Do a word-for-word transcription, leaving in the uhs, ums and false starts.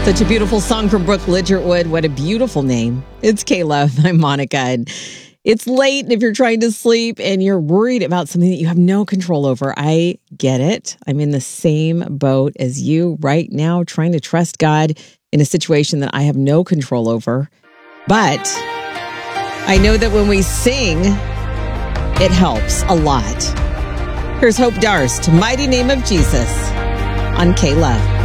Such a beautiful song from Brooke Ligertwood. What a beautiful name. It's K-Love. I'm Monica. And it's late, and if you're trying to sleep and you're worried about something that you have no control over, I get it. I'm in the same boat as you right now, trying to trust God in a situation that I have no control over. But I know that when we sing, it helps a lot. Here's Hope Darst, Mighty Name of Jesus on K-Love.